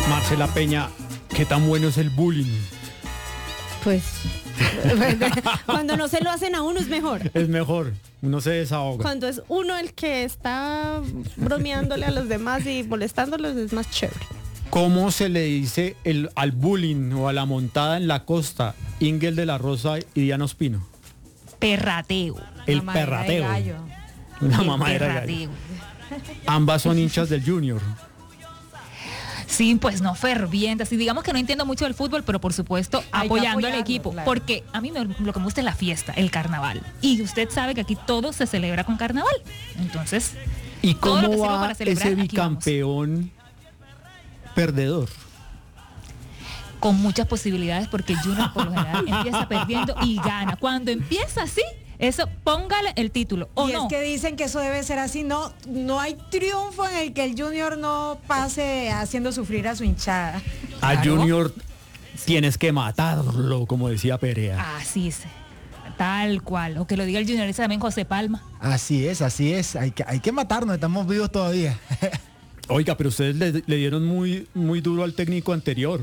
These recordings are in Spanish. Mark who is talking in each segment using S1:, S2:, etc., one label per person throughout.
S1: Marcela Peña, ¿qué tan bueno es el bullying?
S2: Pues cuando no se lo hacen a uno es mejor.
S1: Es mejor, uno se desahoga.
S2: Cuando es uno el que está bromeándole a los demás y molestándolos es más chévere.
S1: ¿Cómo se le dice al bullying o a la montada en la costa? Ingel de la Rosa y Diana Ospino.
S3: Perrateo.
S1: El
S4: La mamadera de
S1: perrateo.
S4: gallo.
S1: La
S3: El
S1: mamadera de gallo.
S3: perrateo.
S1: Ambas son hinchas del Junior.
S3: Sí, pues no fervientes. Y digamos que no entiendo mucho del fútbol, pero por supuesto
S4: Hay que
S3: apoyando al
S4: apoyarlo,
S3: equipo.
S4: claro.
S3: Porque a mí lo que me gusta es la fiesta, el carnaval. Y usted sabe que aquí todo se celebra con carnaval. Entonces,
S1: ¿Y
S3: todo lo
S1: cómo
S3: que sirva
S1: va
S3: para celebrar,
S1: ese
S3: aquí vamos.
S1: bicampeón perdedor?
S3: Con muchas posibilidades porque Junior por lo general empieza perdiendo y gana. Cuando empieza así, eso póngale el título. ¿O
S4: Y
S3: no?
S4: es que dicen que eso debe ser así, no hay triunfo en el que el Junior no pase haciendo sufrir a su hinchada.
S1: A
S3: Claro.
S1: Junior tienes que matarlo, como decía Perea.
S3: Así es. Tal cual. O que lo diga el Junior, ese también José Palma.
S5: Así es. Hay que matarnos, estamos vivos todavía.
S1: Oiga, pero ustedes le dieron muy, muy duro al técnico anterior.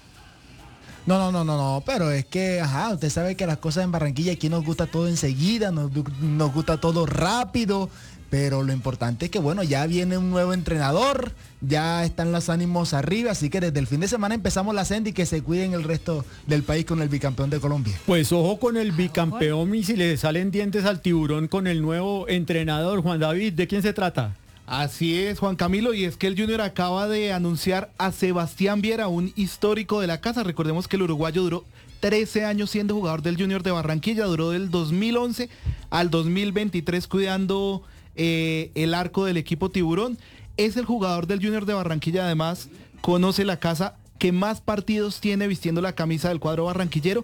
S5: No, pero es que, usted sabe que las cosas en Barranquilla aquí nos gusta todo enseguida, nos gusta todo rápido, pero lo importante es que, bueno, ya viene un nuevo entrenador, ya están los ánimos arriba, así que desde el fin de semana empezamos la senda y que se cuiden el resto del país con el bicampeón de Colombia.
S1: Pues ojo con el bicampeón y si le salen dientes al tiburón con el nuevo entrenador, Juan David, ¿de quién se trata?
S6: Así es, Juan Camilo, y es que el Junior acaba de anunciar a Sebastián Viera, un histórico de la casa. Recordemos que el uruguayo duró 13 años siendo jugador del Junior de Barranquilla, duró del 2011 al 2023 cuidando el arco del equipo Tiburón. Es el jugador del Junior de Barranquilla, además conoce la casa que más partidos tiene vistiendo la camisa del cuadro barranquillero,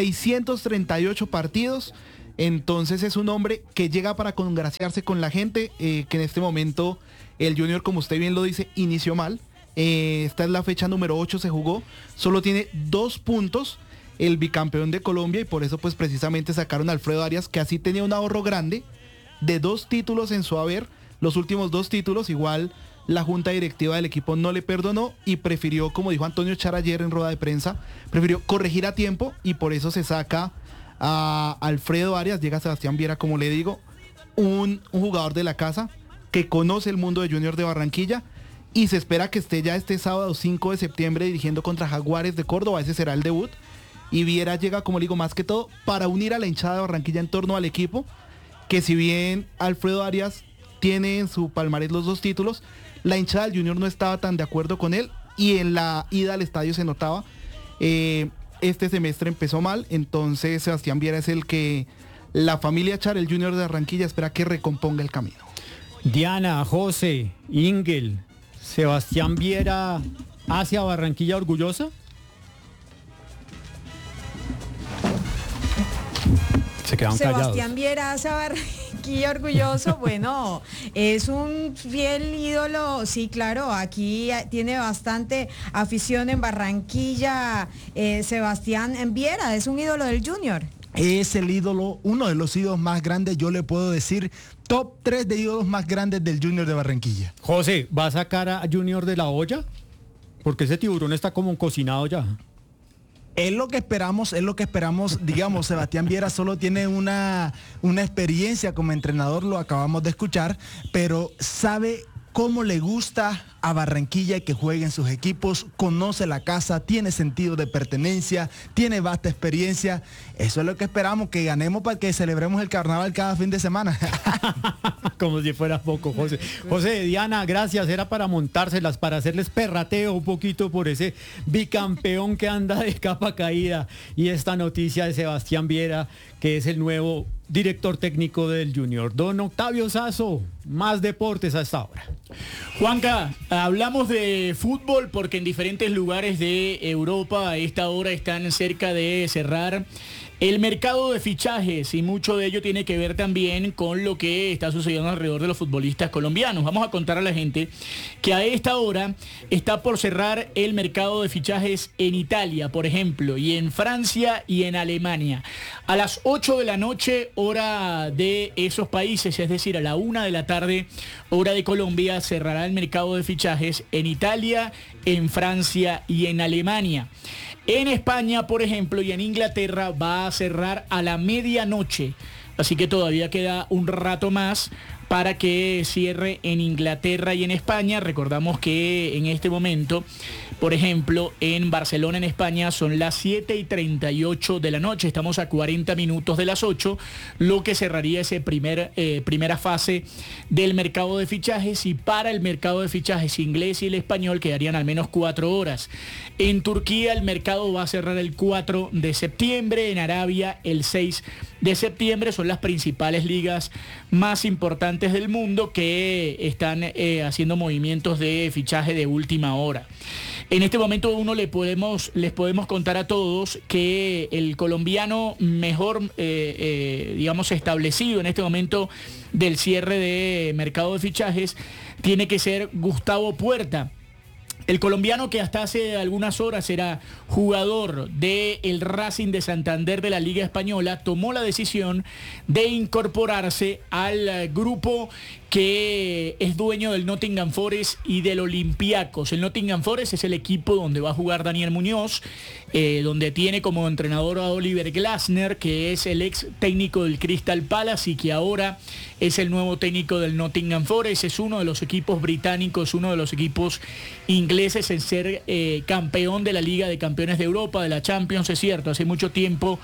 S6: 638 partidos. Entonces es un hombre que llega para congraciarse con la gente, que en este momento el Junior, como usted bien lo dice, inició mal. Esta es la fecha número 8, se jugó. Solo tiene 2 puntos el bicampeón de Colombia y por eso pues precisamente sacaron a Alfredo Arias, que así tenía un ahorro grande de 2 títulos en su haber. Los últimos 2 títulos, igual la junta directiva del equipo no le perdonó y prefirió, como dijo Antonio Char ayer en rueda de prensa, prefirió corregir a tiempo y por eso se saca a Alfredo Arias, llega Sebastián Viera, como le digo, un jugador de la casa que conoce el mundo de Junior de Barranquilla y se espera que esté ya este sábado 5 de septiembre dirigiendo contra Jaguares de Córdoba, ese será el debut. Y Viera llega, como le digo, más que todo para unir a la hinchada de Barranquilla en torno al equipo, que si bien Alfredo Arias tiene en su palmarés los 2 títulos, la hinchada del Junior no estaba tan de acuerdo con él y en la ida al estadio se notaba. Este semestre empezó mal, entonces Sebastián Viera es el que la familia Char, el Junior de Barranquilla, espera que recomponga el camino.
S1: Diana, José, Ingel, Sebastián Viera hacia Barranquilla orgullosa. Se quedan callados.
S4: Sebastián Viera hace a Barranquilla orgulloso, bueno, es un fiel ídolo, sí, claro, aquí tiene bastante afición en Barranquilla, Sebastián Viera, es un ídolo del Junior.
S5: Es el ídolo, uno de los ídolos más grandes, yo le puedo decir, top 3 de ídolos más grandes del Junior de Barranquilla.
S1: José, ¿va a sacar a Junior de la olla? Porque ese tiburón está como cocinado ya.
S5: Es lo que esperamos, digamos, Sebastián Viera solo tiene una experiencia como entrenador, lo acabamos de escuchar, pero sabe cómo le gusta a Barranquilla que jueguen sus equipos, conoce la casa, tiene sentido de pertenencia, tiene vasta experiencia. Eso es lo que esperamos, que ganemos para que celebremos el carnaval cada fin de semana.
S1: Como si fuera poco, José. José, Diana, gracias. Era para montárselas, para hacerles perrateo un poquito por ese bicampeón que anda de capa caída. Y esta noticia de Sebastián Viera, que es el nuevo director técnico del Junior. Don Octavio Sazo, más deportes a esta hora.
S7: Juanca, hablamos de fútbol porque en diferentes lugares de Europa a esta hora están cerca de cerrar El mercado de fichajes, y mucho de ello tiene que ver también con lo que está sucediendo alrededor de los futbolistas colombianos. Vamos a contar a la gente que a esta hora está por cerrar el mercado de fichajes en Italia, por ejemplo, y en Francia y en Alemania. A las 8 de la noche, hora de esos países, es decir, a la 1 de la tarde, hora de Colombia, cerrará el mercado de fichajes en Italia, en Francia y en Alemania. En España, por ejemplo, y en Inglaterra va a cerrar a la medianoche. Así que todavía queda un rato más para que cierre en Inglaterra y en España. Recordamos que en este momento, por ejemplo, en Barcelona, en España, son las 7:38 de la noche. Estamos a 40 minutos de las 8, lo que cerraría ese primera fase del mercado de fichajes. Y para el mercado de fichajes inglés y el español quedarían al menos 4 horas. En Turquía el mercado va a cerrar el 4 de septiembre, en Arabia el 6 de septiembre. Son las principales ligas más importantes del mundo que están haciendo movimientos de fichaje de última hora. En este momento les podemos contar a todos que el colombiano mejor, digamos, establecido en este momento del cierre de mercado de fichajes tiene que ser Gustavo Puerta. El colombiano, que hasta hace algunas horas era jugador del Racing de Santander de la Liga Española, tomó la decisión de incorporarse al grupo que es dueño del Nottingham Forest y del Olympiacos. El Nottingham Forest es el equipo donde va a jugar Daniel Muñoz, donde tiene como entrenador a Oliver Glasner, que es el ex técnico del Crystal Palace y que ahora es el nuevo técnico del Nottingham Forest. Es uno de los equipos británicos, uno de los equipos ingleses en ser campeón de la Liga de Campeones de Europa, de la Champions, es cierto. Hace mucho tiempo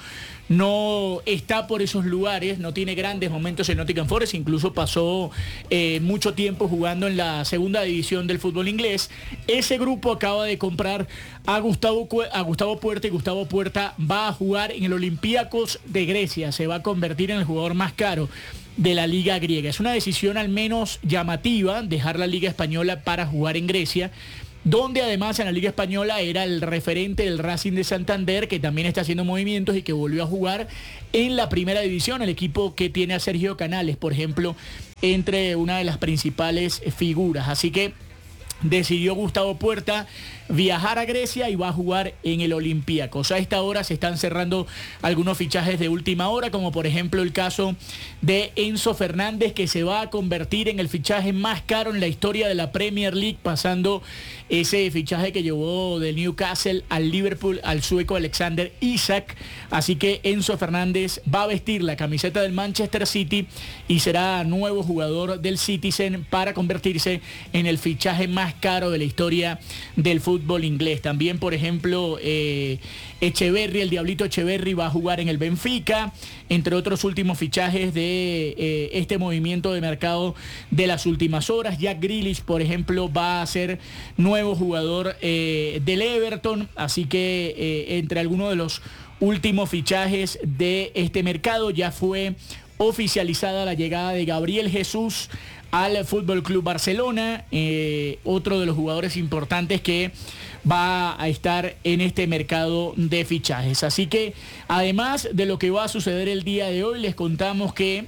S7: no está por esos lugares, no tiene grandes momentos en Nottingham Forest, incluso pasó mucho tiempo jugando en la segunda división del fútbol inglés. Ese grupo acaba de comprar a Gustavo Puerta, y Gustavo Puerta va a jugar en el Olympiacos de Grecia, se va a convertir en el jugador más caro de la liga griega. Es una decisión al menos llamativa, dejar la liga española para jugar en Grecia, donde además en la Liga Española era el referente del Racing de Santander, que también está haciendo movimientos y que volvió a jugar en la primera división, el equipo que tiene a Sergio Canales, por ejemplo, entre una de las principales figuras. Así que decidió Gustavo Puerta viajar a Grecia y va a jugar en el Olympiacos. A esta hora se están cerrando algunos fichajes de última hora, como por ejemplo el caso de Enzo Fernández, que se va a convertir en el fichaje más caro en la historia de la Premier League, pasando ese fichaje que llevó del Newcastle al Liverpool al sueco Alexander Isak. Así que Enzo Fernández va a vestir la camiseta del Manchester City y será nuevo jugador del Citizen para convertirse en el fichaje más caro de la historia del fútbol inglés. También, por ejemplo, Echeverri, el Diablito Echeverri, va a jugar en el Benfica, entre otros últimos fichajes de este movimiento de mercado de las últimas horas. Jack Grealish, por ejemplo, va a ser nuevo jugador del Everton, así que entre algunos de los últimos fichajes de este mercado ya fue oficializada la llegada de Gabriel Jesús al FC Barcelona, otro de los jugadores importantes que va a estar en este mercado de fichajes. Así que, además de lo que va a suceder el día de hoy, les contamos que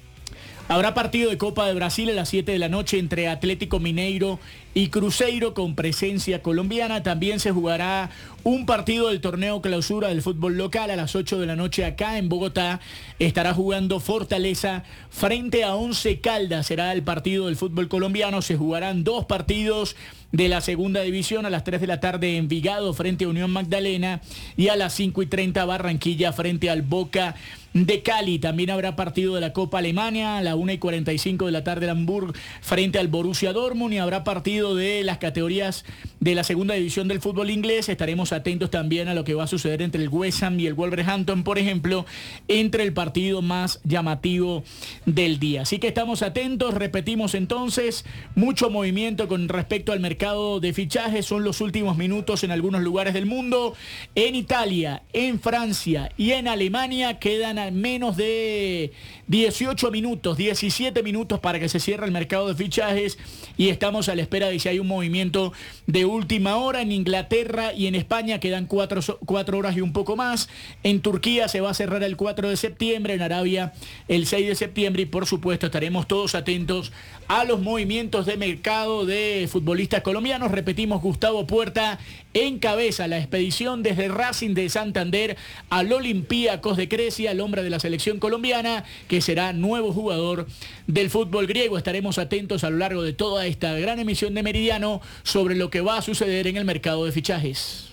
S7: habrá partido de Copa de Brasil a las 7 de la noche entre Atlético Mineiro y Cruzeiro con presencia colombiana. También se jugará un partido del torneo clausura del fútbol local a las 8 de la noche acá en Bogotá. Estará jugando Fortaleza frente a Once Caldas. Será el partido del fútbol colombiano. Se jugarán 2 partidos de la segunda división a las 3 de la tarde Envigado frente a Unión Magdalena y a las 5:30 Barranquilla frente al Boca de Cali. También habrá partido de la Copa Alemania a la 1:45 de la tarde Hamburg frente al Borussia Dortmund, y habrá partido de las categorías de la segunda división del fútbol inglés. Estaremos atentos también a lo que va a suceder entre el West Ham y el Wolverhampton, por ejemplo, entre el partido más llamativo del día. Así que estamos atentos, repetimos entonces, mucho movimiento con respecto al mercado de fichajes. Son los últimos minutos en algunos lugares del mundo. En Italia, en Francia y en Alemania quedan Quedan menos de 18 minutos, 17 minutos para que se cierre el mercado de fichajes y estamos a la espera de si hay un movimiento de última hora. En Inglaterra y en España quedan 4 horas y un poco más. En Turquía se va a cerrar el 4 de septiembre, en Arabia el 6 de septiembre y por supuesto estaremos todos atentos a los movimientos de mercado de futbolistas colombianos. Repetimos, Gustavo Puerta encabeza la expedición desde Racing de Santander al Olympiacos de Grecia, el hombre de la selección colombiana, que será nuevo jugador del fútbol griego. Estaremos atentos a lo largo de toda esta gran emisión de Meridiano sobre lo que va a suceder en el mercado de fichajes.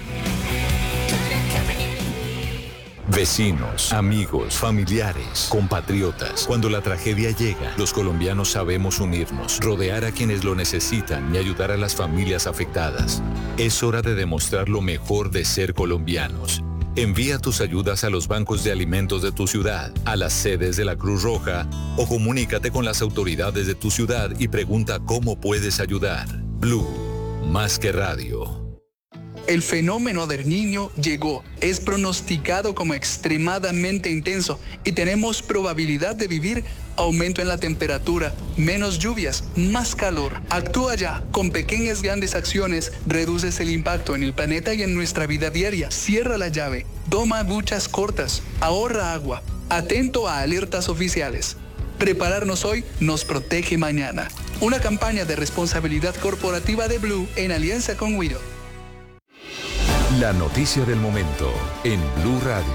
S8: Vecinos, amigos, familiares, compatriotas. Cuando la tragedia llega, los colombianos sabemos unirnos, rodear a quienes lo necesitan y ayudar a las familias afectadas. Es hora de demostrar lo mejor de ser colombianos. Envía tus ayudas a los bancos de alimentos de tu ciudad, a las sedes de la Cruz Roja o comunícate con las autoridades de tu ciudad y pregunta cómo puedes ayudar. Blue, más que radio.
S9: El fenómeno del Niño llegó, es pronosticado como extremadamente intenso y tenemos probabilidad de vivir aumento en la temperatura, menos lluvias, más calor. Actúa ya, con pequeñas grandes acciones reduces el impacto en el planeta y en nuestra vida diaria. Cierra la llave, toma duchas cortas, ahorra agua, atento a alertas oficiales. Prepararnos hoy nos protege mañana. Una campaña de responsabilidad corporativa de Blue en alianza con Wido.
S8: La noticia del momento en Blue Radio.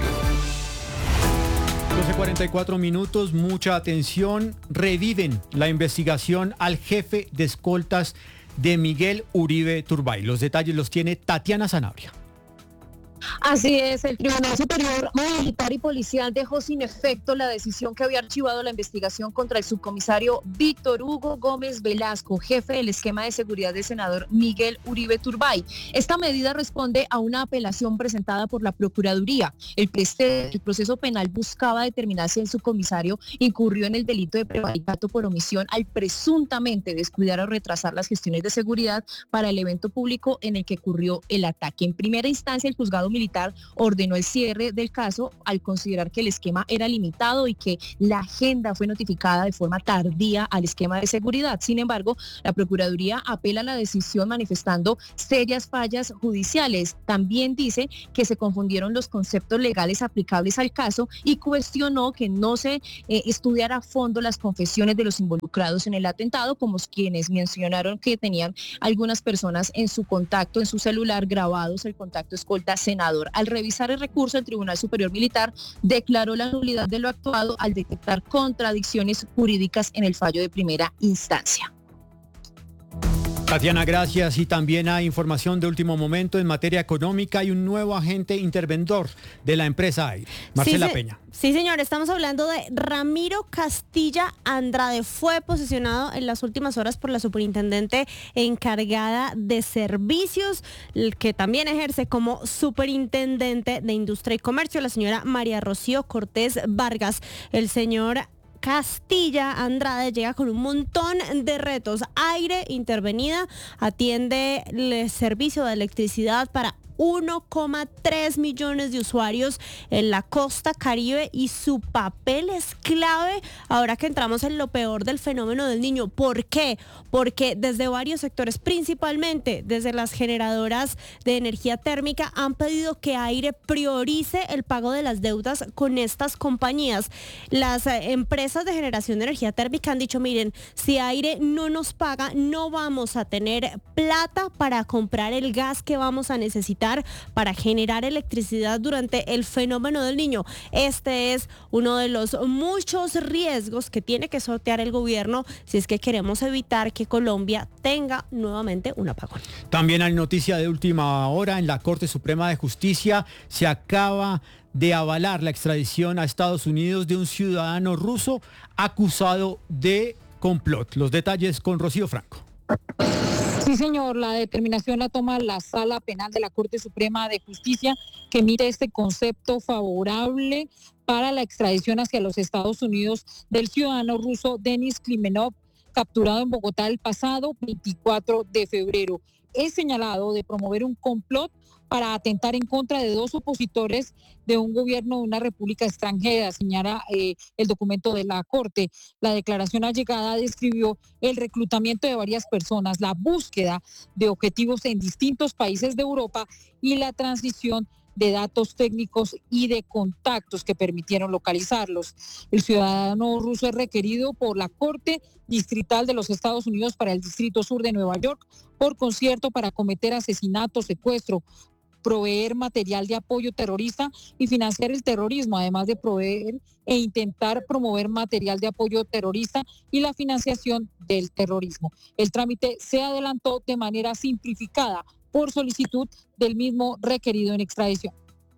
S1: 12:44 minutos, mucha atención. Reviven la investigación al jefe de escoltas de Miguel Uribe Turbay. Los detalles los tiene Tatiana Sanabria.
S10: Así es, el Tribunal Superior Militar y Policial dejó sin efecto la decisión que había archivado la investigación contra el subcomisario Víctor Hugo Gómez Velasco, jefe del esquema de seguridad del senador Miguel Uribe Turbay. Esta medida responde a una apelación presentada por la Procuraduría. El proceso penal buscaba determinar si el subcomisario incurrió en el delito de prevaricato por omisión al presuntamente descuidar o retrasar las gestiones de seguridad para el evento público en el que ocurrió el ataque. En primera instancia, el juzgado militar ordenó el cierre del caso al considerar que el esquema era limitado y que la agenda fue notificada de forma tardía al esquema de seguridad. Sin embargo, la Procuraduría apela a la decisión manifestando serias fallas judiciales. También dice que se confundieron los conceptos legales aplicables al caso y cuestionó que no se estudiara a fondo las confesiones de los involucrados en el atentado, como quienes mencionaron que tenían algunas personas en su contacto, en su celular, grabados el contacto escolta senador. Al revisar el recurso, el Tribunal Superior Militar declaró la nulidad de lo actuado al detectar contradicciones jurídicas en el fallo de primera instancia.
S1: Tatiana, gracias. Y también hay información de último momento en materia económica. Hay un nuevo agente interventor de la empresa AIRE. Marcela Peña.
S2: Sí, señor. Estamos hablando de Ramiro Castilla Andrade. Fue posesionado en las últimas horas por la superintendente encargada de servicios, que también ejerce como superintendente de Industria y Comercio, la señora María Rocío Cortés Vargas. El señor Castilla Andrade llega con un montón de retos. AIRE intervenida atiende el servicio de electricidad para 1,3 millones de usuarios en la costa Caribe y su papel es clave ahora que entramos en lo peor del fenómeno del Niño. ¿Por qué? Porque desde varios sectores, principalmente desde las generadoras de energía térmica, han pedido que AIRE priorice el pago de las deudas con estas compañías. Las empresas de generación de energía térmica han dicho, miren, si AIRE no nos paga, no vamos a tener plata para comprar el gas que vamos a necesitar para generar electricidad durante el fenómeno del Niño. Este es uno de los muchos riesgos que tiene que sortear el gobierno si es que queremos evitar que Colombia tenga nuevamente un apagón.
S1: También hay noticia de última hora. En la Corte Suprema de Justicia se acaba de avalar la extradición a Estados Unidos de un ciudadano ruso acusado de complot. Los detalles con Rocío Franco.
S11: Sí, señor, la determinación la toma la Sala Penal de la Corte Suprema de Justicia, que emite este concepto favorable para la extradición hacia los Estados Unidos del ciudadano ruso Denis Klimenov, capturado en Bogotá el pasado 24 de febrero. es señalado de promover un complot para atentar en contra de 2 opositores de un gobierno de una república extranjera, señala el documento de la Corte. La declaración allegada describió el reclutamiento de varias personas, la búsqueda de objetivos en distintos países de Europa y la transición de datos técnicos y de contactos que permitieron localizarlos. El ciudadano ruso es requerido por la Corte Distrital de los Estados Unidos para el Distrito Sur de Nueva York por concierto para cometer asesinato, secuestro, proveer material de apoyo terrorista y financiar el terrorismo, además de proveer e intentar promover material de apoyo terrorista y la financiación del terrorismo. El trámite se adelantó de manera simplificada por solicitud del mismo requerido en extradición.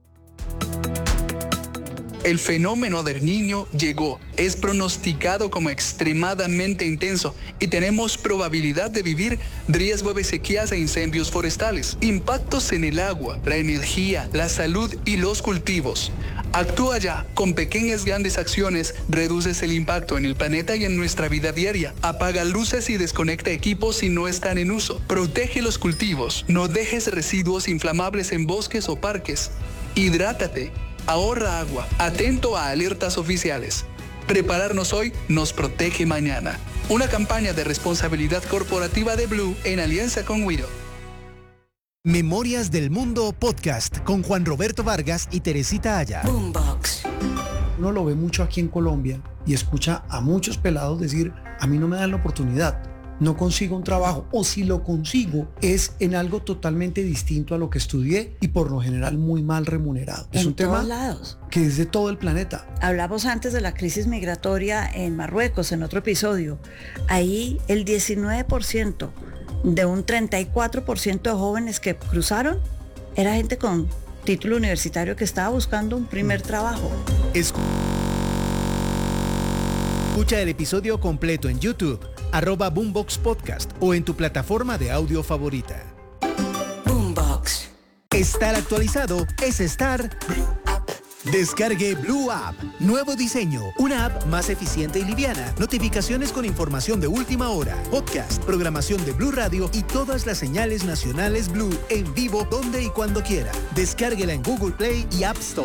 S9: El fenómeno del Niño llegó, es pronosticado como extremadamente intenso y tenemos probabilidad de vivir riesgo de sequías e incendios forestales, impactos en el agua, la energía, la salud y los cultivos. Actúa ya, con pequeñas grandes acciones reduces el impacto en el planeta y en nuestra vida diaria. Apaga luces y desconecta equipos si no están en uso. Protege los cultivos, no dejes residuos inflamables en bosques o parques. Hidrátate. Ahorra agua, atento a alertas oficiales. Prepararnos hoy nos protege mañana. Una campaña de responsabilidad corporativa de Blue en alianza con Wido.
S12: Memorias del Mundo Podcast con Juan Roberto Vargas y Teresita Aya.
S13: Boombox. Uno lo ve mucho aquí en Colombia y escucha a muchos pelados decir, a mí no me dan la oportunidad, no consigo un trabajo, o si lo consigo es en algo totalmente distinto a lo que estudié y por lo general muy mal remunerado. Es un tema
S14: lados.
S13: Que es de todo el planeta.
S14: Hablamos antes de la crisis migratoria en Marruecos en otro episodio. Ahí el 19% de un 34% de jóvenes que cruzaron era gente con título universitario que estaba buscando un primer trabajo.
S12: Escucha el episodio completo en YouTube, @Boombox Podcast o en tu plataforma de audio favorita.
S14: Boombox.
S12: Estar actualizado es estar... Descargue Blue App. Nuevo diseño. Una app más eficiente y liviana. Notificaciones con información de última hora. Podcast, programación de Blue Radio y todas las señales nacionales Blue en vivo donde y cuando quiera. Descárguela en Google Play y App Store.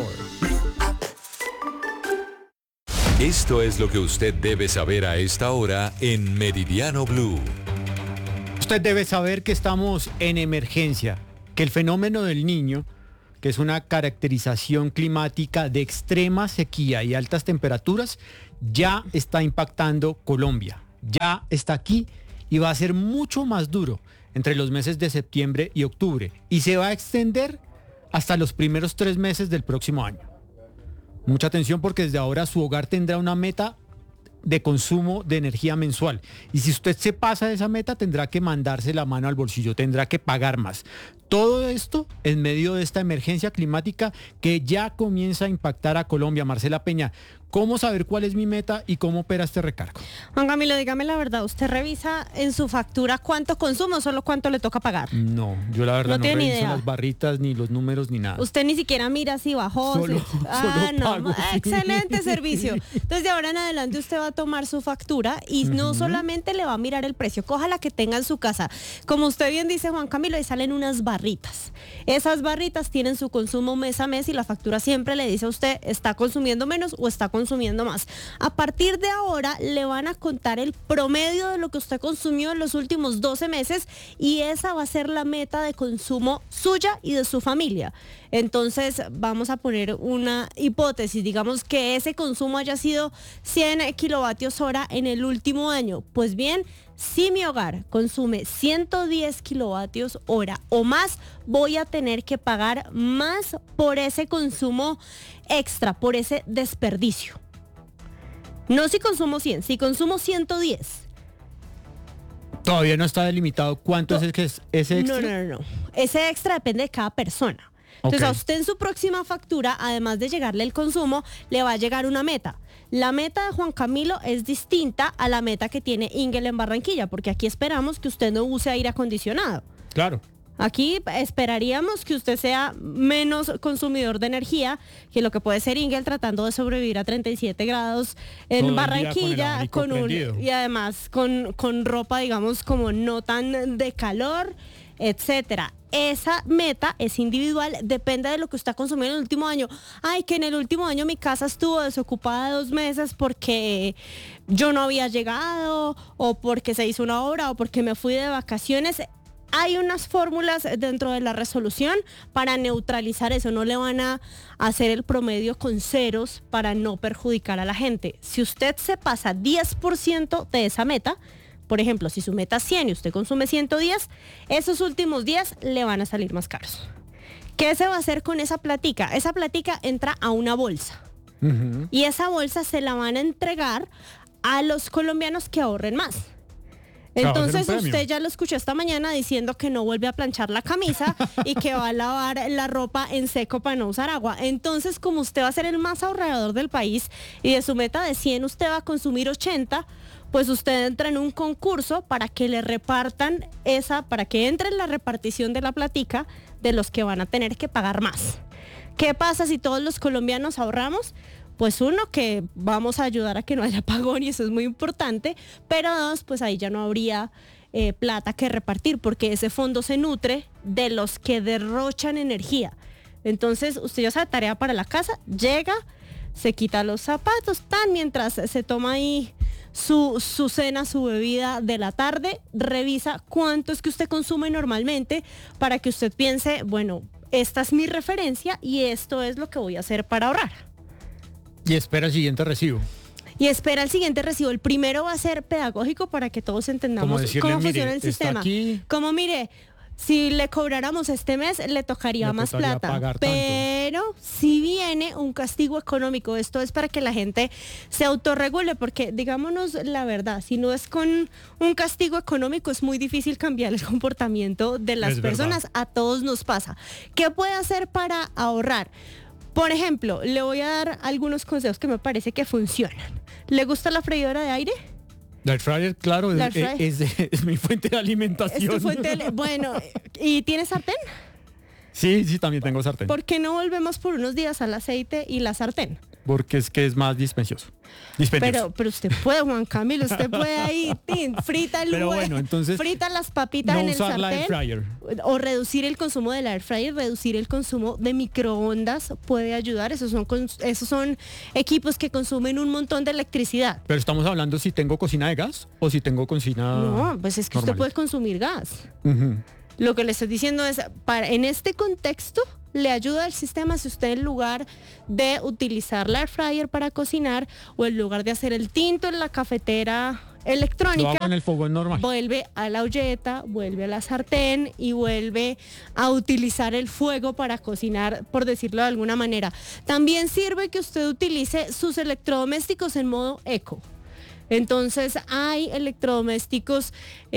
S8: Esto es lo que usted debe saber a esta hora en Meridiano Blue.
S1: Usted debe saber que estamos en emergencia, que el fenómeno del Niño, que es una caracterización climática de extrema sequía y altas temperaturas, ya está impactando Colombia. Ya está aquí y va a ser mucho más duro entre los meses de septiembre y octubre. Y se va a extender hasta los primeros 3 meses del próximo año. Mucha atención porque desde ahora su hogar tendrá una meta de consumo de energía mensual. Y si usted se pasa de esa meta, tendrá que mandarse la mano al bolsillo, tendrá que pagar más. Todo esto en medio de esta emergencia climática que ya comienza a impactar a Colombia. Marcela Peña, ¿cómo saber cuál es mi meta y cómo opera este recargo?
S2: Juan Camilo, dígame la verdad, ¿usted revisa en su factura cuánto consume o solo cuánto le toca pagar?
S1: No, yo la verdad no
S2: tiene
S1: reviso
S2: idea.
S1: las barritas, ni los números, ni nada.
S2: Usted ni siquiera mira si bajó.
S1: Solo pago, sí.
S2: Excelente servicio. Entonces de ahora en adelante usted va a tomar su factura y no solamente le va a mirar el precio, coja la que tenga en su casa. Como usted bien dice, Juan Camilo, ahí salen unas barritas. Esas barritas tienen su consumo mes a mes y la factura siempre le dice a usted, ¿está consumiendo menos o está consumiendo más? A partir de ahora le van a contar el promedio de lo que usted consumió en los últimos 12 meses y esa va a ser la meta de consumo suya y de su familia. Entonces vamos a poner una hipótesis, digamos que ese consumo haya sido 100 kilovatios hora en el último año. Pues bien, si mi hogar consume 110 kilovatios hora o más, voy a tener que pagar más por ese consumo extra, por ese desperdicio. No si consumo 100, si consumo 110.
S1: Todavía no está delimitado cuánto es ese extra.
S2: No. Ese extra depende de cada persona. Entonces a usted en su próxima factura, además de llegarle el consumo, le va a llegar una meta. La meta de Juan Camilo es distinta a la meta que tiene Ingel en Barranquilla, porque aquí esperamos que usted no use aire acondicionado.
S1: Claro.
S2: Aquí esperaríamos que usted sea menos consumidor de energía que lo que puede ser Ingel tratando de sobrevivir a 37 grados en Barranquilla y además con ropa, digamos, como no tan de calor. etcétera. Esa meta es individual, depende de lo que usted ha consumido en el último año. Ay, que en el último año mi casa estuvo desocupada 2 meses porque yo no había llegado, o porque se hizo una obra, o porque me fui de vacaciones. Hay unas fórmulas dentro de la resolución para neutralizar eso. No le van a hacer el promedio con ceros para no perjudicar a la gente. Si usted se pasa 10% de esa meta, por ejemplo, si su meta es 100 y usted consume 110, esos últimos 10 le van a salir más caros. ¿Qué se va a hacer con esa platica? Esa platica entra a una bolsa. Y esa bolsa se la van a entregar a los colombianos que ahorren más. Entonces usted ya lo escuchó esta mañana diciendo que no vuelve a planchar la camisa y que va a lavar la ropa en seco para no usar agua. Entonces, como usted va a ser el más ahorrador del país y de su meta de 100 usted va a consumir 80, pues usted entra en un concurso para que le repartan para que entre en la repartición de la platica de los que van a tener que pagar más. ¿Qué pasa si todos los colombianos ahorramos? Pues uno, que vamos a ayudar a que no haya apagón y eso es muy importante, pero dos, pues ahí ya no habría plata que repartir porque ese fondo se nutre de los que derrochan energía. Entonces usted ya sabe, tarea para la casa, llega, se quita los zapatos, mientras se toma ahí su cena, su bebida de la tarde, revisa cuánto es que usted consume normalmente para que usted piense, bueno, esta es mi referencia y esto es lo que voy a hacer para ahorrar.
S1: Y espera el siguiente recibo.
S2: El primero va a ser pedagógico para que todos entendamos cómo funciona el sistema. Como mire, si le cobráramos este mes, le tocaría más plata. Pero si viene un castigo económico, esto es para que la gente se autorregule, porque digámonos la verdad, si no es con un castigo económico, es muy difícil cambiar el comportamiento de las personas. A todos nos pasa. ¿Qué puede hacer para ahorrar? Por ejemplo, le voy a dar algunos consejos que me parece que funcionan. ¿Le gusta la freidora de aire?
S1: La air fryer, claro, es mi fuente de alimentación.
S2: Bueno, ¿y tienes sartén?
S1: Sí, también tengo sartén.
S2: ¿Por qué no volvemos por unos días al aceite y la sartén?
S1: Porque es más dispendioso.
S2: Pero usted puede, Juan Camilo, usted puede ahí, frita frita las papitas en el sartén. La air fryer. O reducir el consumo de la air fryer, reducir el consumo de microondas puede ayudar. Esos son equipos que consumen un montón de electricidad.
S1: Pero estamos hablando si tengo cocina de gas o si tengo cocina.
S2: No, pues es que usted puede consumir gas. Lo que le estoy diciendo es, en este contexto, le ayuda el sistema si usted, en lugar de utilizar la air fryer para cocinar o en lugar de hacer el tinto en la cafetera electrónica,
S1: lo hago en el fogón normal,
S2: vuelve a la olleta, vuelve a la sartén y vuelve a utilizar el fuego para cocinar, por decirlo de alguna manera. También sirve que usted utilice sus electrodomésticos en modo eco. Entonces hay electrodomésticos